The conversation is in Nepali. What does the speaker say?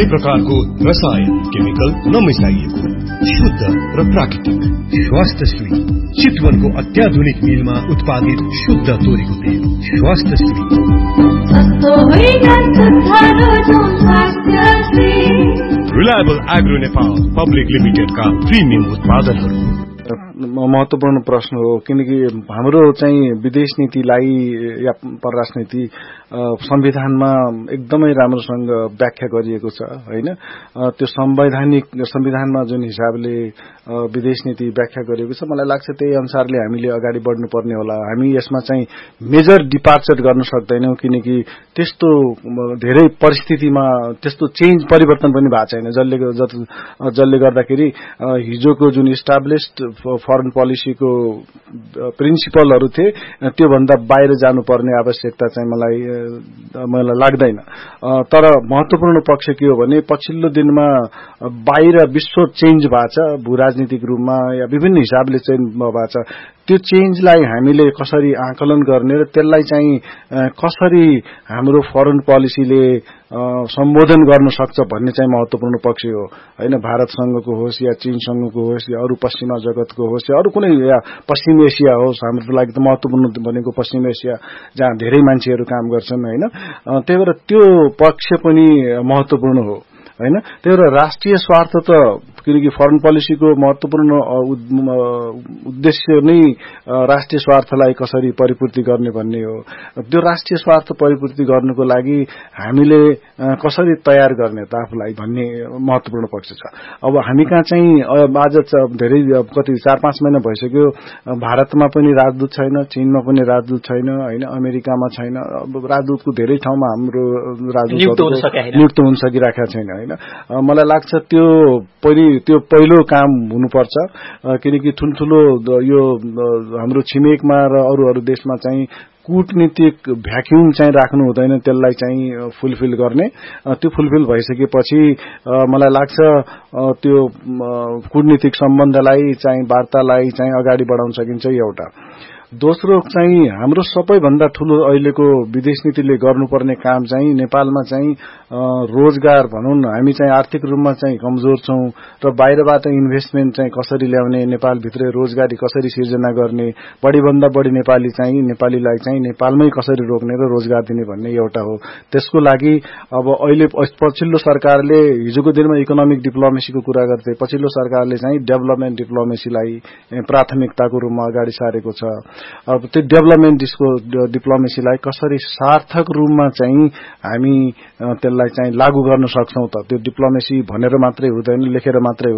कुनै प्रकारको रसायन केमिकल नमिसाइएको शुद्ध र प्राकृतिक स्वास्थ्यश्री चितवनको अत्याधुनिक मिलमा उत्पादित शुद्ध तोरीको तेल स्वास्थ्यश्री। रिलायबल एग्रो नेपाल पब्लिक लिमिटेडका प्रिमियम उत्पादनहरू। महत्वपूर्ण प्रश्न हो किनकि हाम्रो चाहिँ विदेश नीतिलाई या परराष्ट्र नीति संविधानमा एकदमै राम्रोसँग व्याख्या गरिएको छ हैन। त्यो संविधानमा जुन हिसाबले विदेश नीति व्याख्या गरिएको छ मलाई लाग्छ त्यही अनुसारले हामीले अगाडि बढ्नुपर्ने होला। हामी यसमा चाहिँ मेजर डिपार्चर गर्न सक्दैनौं किनकि त्यस्तो धेरै परिस्थितिमा त्यस्तो चेन्ज परिवर्तन पनि भएको छैन जसले गर्दाखेरि हिजोको जुन इस्टाब्लिश्ड फरेन पोलिसीको प्रिन्सिपलहरू थिए त्यो भन्दा बाहिर जानुपर्ने आवश्यकता चाहिँ मलाई लाग्दैन। तर महत्वपूर्ण पक्ष के हो भने पछिल्लो दिनमा बाहिर विश्व चेन्ज भएको छ भू राजनीतिक रूपमा या विभिन्न हिसाबले चेन्ज भएको छ। त्यो चेन्जलाई हामीले कसरी आकलन गर्ने र त्यसलाई चाहिँ कसरी हाम्रो फरेन पोलिसीले सम्बोधन गर्न सक्छ भन्ने चाहिँ महत्वपूर्ण पक्ष हो हैन। भारतसँगको होस् या चीनसँगको होस् या अरू पश्चिमा जगतको होस् या अरू कुनै या पश्चिम एसिया होस् हाम्रो लागि त महत्वपूर्ण भनेको पश्चिम एसिया जहाँ धेरै मान्छेहरू काम गर्छन् हैन। त्यही भएर त्यो पक्ष पनि महत्वपूर्ण हो हैन। त्यही भएर राष्ट्रिय स्वार्थ त किनकि फरेन पोलिसीको महत्वपूर्ण उद्देश्य नै राष्ट्रिय स्वार्थलाई कसरी परिपूर्ति गर्ने भन्ने हो। त्यो राष्ट्रिय स्वार्थ परिपूर्ति गर्नको लागि हामीले कसरी तयार गर्ने त आफूलाई भन्ने महत्वपूर्ण पक्ष छ। अब हामी कहाँ चाहिँ आज धेरै कति 4-5 महिना भइसक्यो भारतमा पनि राजदूत छैन, चीनमा पनि राजदूत छैन हैन, अमेरिकामा छैन। अब राजदूतको धेरै ठाउँमा हाम्रो राजदूत नियुक्त हुन सकिराखेका छैन हैन। मलाई लाग्छ त्यो पहिलो काम हुनुपर्छ किनकि ठुलठुलो यो हाम्रो छिमेकमा र अरू देशमा चाहिँ कूटनीतिक भ्याक्युम चाहिँ राख्नु हुँदैन, त्यसलाई चाहिँ फुलफिल गर्ने। त्यो फुलफिल भइसकेपछि मलाई लाग्छ त्यो कूटनीतिक सम्बन्धलाई चाहिँ वार्तालाई चाहिँ अगाडि बढाउन सकिन्छ एउटा। दोस्रो चाहिँ हाम्रो सबैभन्दा ठूलो अहिलेको विदेश नीतिले गर्नुपर्ने काम चाहिँ नेपालमा चाहिँ रोजगार भनौं न। हामी चाहिँ आर्थिक रूपमा चाहिँ कमजोर छौं र बाहिरबाट इन्भेस्टमेन्ट चाहिँ कसरी ल्याउने, नेपालभित्रै रोजगारी कसरी सिर्जना गर्ने, बढीभन्दा बढी नेपालीलाई चाहिँ नेपालमै कसरी रोक्ने र रोजगार दिने भन्ने एउटा हो। त्यसको लागि अब अहिले पछिल्लो सरकारले हिजोको दिनमा इकोनोमिक डिप्लोमेसीको कुरा गर्थे, पछिल्लो सरकारले चाहिँ डेभलपमेन्ट डिप्लोमेसीलाई प्राथमिकताको रूपमा अगाडि सारेको छ। अब त्यो डेभलपमेन्ट डिप्लोमेसीलाई कसरी सार्थक रूपमा चाहिँ हामी त्यसलाई चाहिँ लागू गर्न सक्छौं त। त्यो डिप्लोमेसी भनेर मात्रै हुँदैन, लेखेर मात्रै